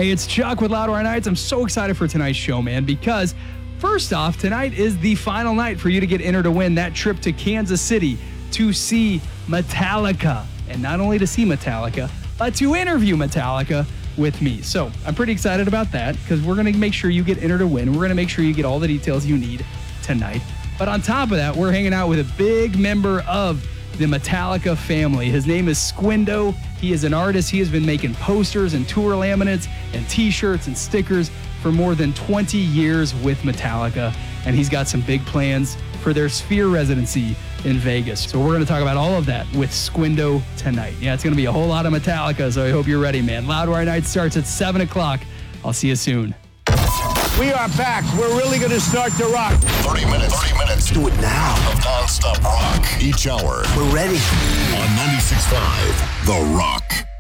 Hey, it's Chuck with Loudwire Nights. I'm so excited for tonight's show, man, because first off, tonight is the final night for you to get entered to win that trip to Kansas City to see Metallica. And not only to see Metallica, but to interview Metallica with me. So I'm pretty excited about that because we're going to make sure you get entered to win. We're going to make sure you get all the details you need tonight. But on top of that, we're hanging out with a big member of the Metallica family. His name is Squindo. He is an artist. He has been making posters and tour laminates and t-shirts and stickers for more than 20 years with Metallica. And he's got some big plans for their Sphere residency in Vegas. So we're going to talk about all of that with Squindo tonight. Yeah, it's going to be a whole lot of Metallica, so I hope you're ready, man. Loudwire Night starts at 7 o'clock. I'll see you soon. We are back. We're really going to start to rock. 30 minutes. Let's do it now. Of non-stop rock. Each hour. We're ready. On 96.5 The Rock.